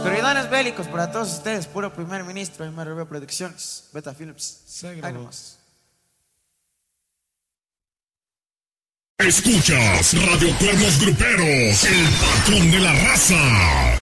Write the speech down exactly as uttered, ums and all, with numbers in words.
Corridones bélicos para todos ustedes, puro primer ministro, M R B Producciones, Beta Films. Ségalo. Ahí nomás. Escuchas Radio Cuernos Gruperos, el patrón de la raza.